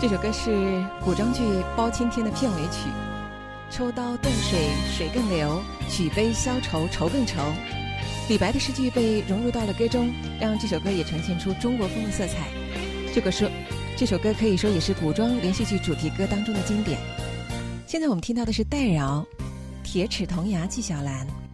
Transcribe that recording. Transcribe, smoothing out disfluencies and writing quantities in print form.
这首歌是古装剧《包青天》的片尾曲，抽刀断水，水更流；举杯消愁，愁更愁。李白的诗句被融入到了歌中，让这首歌也呈现出中国风的色彩。这首歌可以说也是古装连续剧主题歌当中的经典。现在我们听到的是戴娆《铁齿铜牙纪晓岚》。